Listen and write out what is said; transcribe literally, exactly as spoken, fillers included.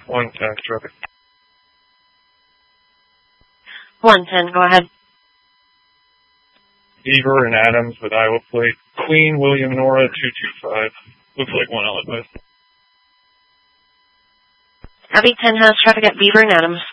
one ten, traffic. one ten, go ahead. Beaver and Adams with Iowa plate. Queen William Nora two two five. Looks like one outlet bus. Abby ten has traffic at Beaver and Adams.